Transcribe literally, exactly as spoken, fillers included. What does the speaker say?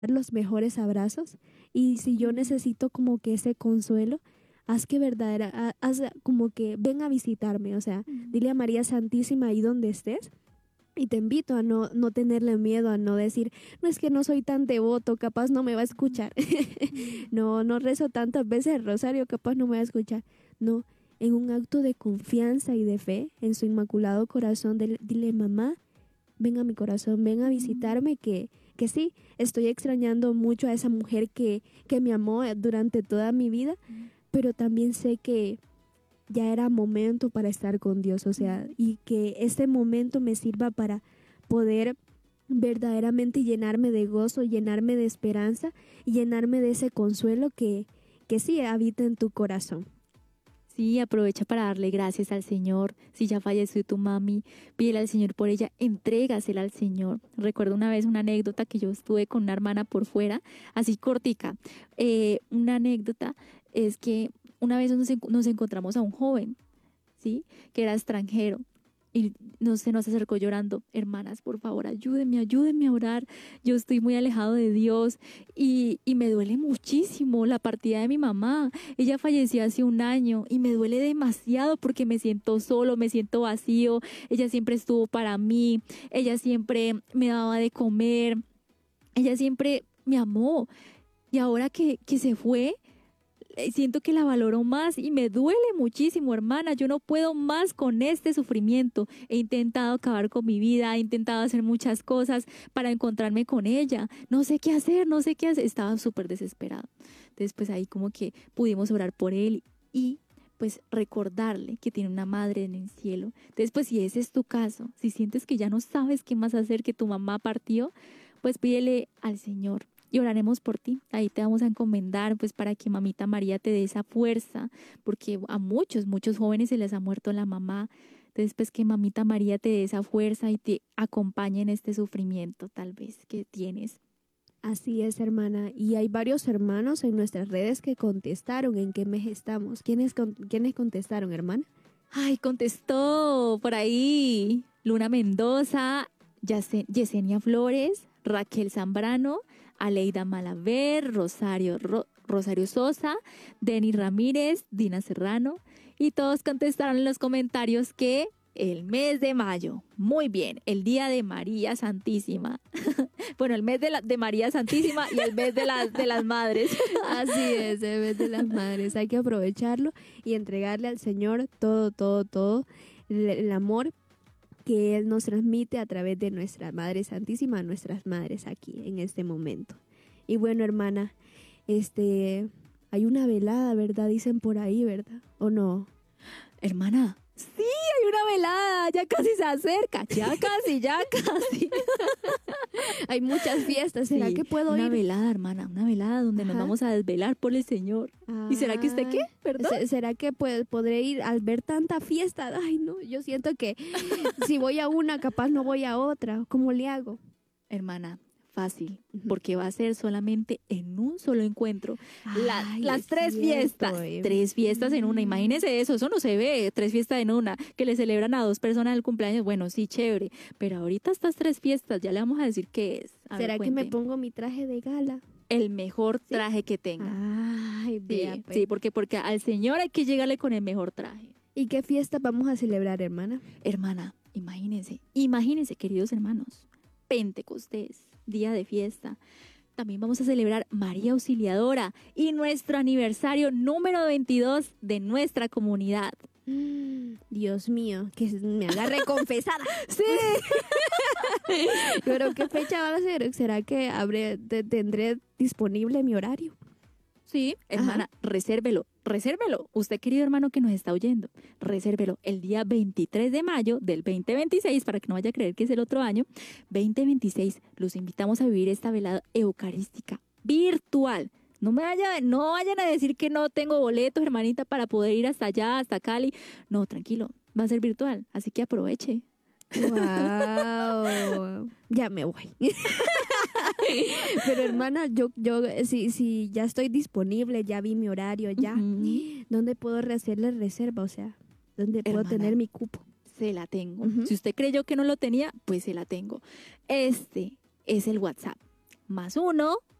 los mejores abrazos. Y si yo necesito como que ese consuelo, haz que verdadera, ha- haz como que ven a visitarme, o sea, dile a María Santísima ahí donde estés. Y te invito a no, no tenerle miedo, a no decir, no es que no soy tan devoto, capaz no me va a escuchar. No, no rezo tantas veces el rosario, capaz no me va a escuchar. No, en un acto de confianza y de fe en su inmaculado corazón, dile, dile, mamá, ven a mi corazón, ven a visitarme, que, que sí, estoy extrañando mucho a esa mujer que, que me amó durante toda mi vida, pero también sé que ya era momento para estar con Dios, o sea, y que este momento me sirva para poder verdaderamente llenarme de gozo, llenarme de esperanza y llenarme de ese consuelo que, que sí habita en tu corazón. Sí, aprovecha para darle gracias al Señor. Si ya falleció tu mami, pídele al Señor por ella, entrégasela al Señor. Recuerdo una vez una anécdota que yo estuve con una hermana por fuera, así cortica. Eh, una anécdota es que una vez nos, enco- nos encontramos a un joven, ¿sí? Que era extranjero. Y nos, se nos acercó llorando, hermanas, por favor, ayúdenme, ayúdenme a orar. Yo estoy muy alejado de Dios y, y me duele muchísimo la partida de mi mamá. Ella falleció hace un año y me duele demasiado porque me siento solo, me siento vacío. Ella siempre estuvo para mí, ella siempre me daba de comer, ella siempre me amó. Y ahora que, que se fue, eh, siento que la valoro más y me duele muchísimo, hermana. Yo no puedo más con este sufrimiento. He intentado acabar con mi vida, he intentado hacer muchas cosas para encontrarme con ella. No sé qué hacer, no sé qué hacer. Estaba súper desesperado. Entonces, pues ahí como que pudimos orar por él y pues recordarle que tiene una madre en el cielo. Entonces, pues si ese es tu caso, si sientes que ya no sabes qué más hacer, que tu mamá partió, pues pídele al Señor y oraremos por ti. Ahí te vamos a encomendar pues para que mamita María te dé esa fuerza, porque a muchos, muchos jóvenes se les ha muerto la mamá. Entonces pues que mamita María te dé esa fuerza y te acompañe en este sufrimiento tal vez que tienes. Así es, hermana. Y hay varios hermanos en nuestras redes que contestaron en qué mes estamos. ¿Quiénes, con- quiénes contestaron, hermana? Ay, contestó por ahí Luna Mendoza, Yase- Yesenia Flores, Raquel Zambrano, Aleida Malaver, Rosario, Ro- Rosario Sosa, Denny Ramírez, Dina Serrano, y todos contestaron en los comentarios que el mes de mayo, muy bien, el día de María Santísima. Bueno, el mes de, la, de María Santísima y el mes de las, de las madres. Así es, el mes de las madres. Hay que aprovecharlo y entregarle al Señor todo, todo, todo el, el amor que Él nos transmite a través de nuestra Madre Santísima, nuestras madres aquí en este momento. Y bueno, hermana, este, hay una velada, ¿verdad? Dicen por ahí, ¿verdad? ¿O no? Hermana, sí, hay una velada, ya casi se acerca, ya casi, ya casi. Hay muchas fiestas, ¿será Sí, que puedo una ir? velada, hermana, una velada donde nos Ajá. vamos a desvelar por el Señor. ¿Y será que usted qué? Ah, ¿Perdón? se- ¿será que pues, podré ir al ver tanta fiesta? Ay, no, yo siento que si voy a una, capaz no voy a otra. ¿Cómo le hago? Hermana, fácil, Ujú. porque va a ser solamente en un solo encuentro. La- Ay, las es tres cierto, fiestas, eh. tres fiestas en una, imagínese eso, eso no se ve, tres fiestas en una, que le celebran a dos personas el cumpleaños, bueno, sí, chévere, pero ahorita estas tres fiestas, ya le vamos a decir qué es. A ver, ¿Será que me cuénteme. pongo mi traje de gala? El mejor traje que tenga. Ay, vea, Sí, pues. sí, porque, porque al Señor hay que llegarle con el mejor traje. ¿Y qué fiesta vamos a celebrar, hermana? Hermana, imagínense, imagínense, queridos hermanos, Pentecostés, día de fiesta. También vamos a celebrar María Auxiliadora y nuestro aniversario número veintidós de nuestra comunidad. Mm, Dios mío, que me agarre confesada. Sí. ¿Pero qué fecha va a ser? ¿Será que habré, te- tendré disponible mi horario? Sí, hermana, resérvelo, resérvelo. Usted, querido hermano que nos está oyendo, resérvelo el día veintitrés de mayo del veinte veintiséis, para que no vaya a creer que es el otro año, veinte veintiséis. Los invitamos a vivir esta velada eucarística virtual. No me vaya, no vayan a decir que no tengo boletos, hermanita, para poder ir hasta allá, hasta Cali. No, tranquilo, va a ser virtual, así que aproveche. Wow, ya me voy. Pero hermana, yo, yo, si, si ya estoy disponible, ya vi mi horario, ya. Ujú. ¿Dónde puedo hacerle reserva? O sea, ¿dónde puedo Hermana, tener mi cupo? Se la tengo. Ujú. Si usted creyó que no lo tenía, pues se la tengo. Este es el WhatsApp. más uno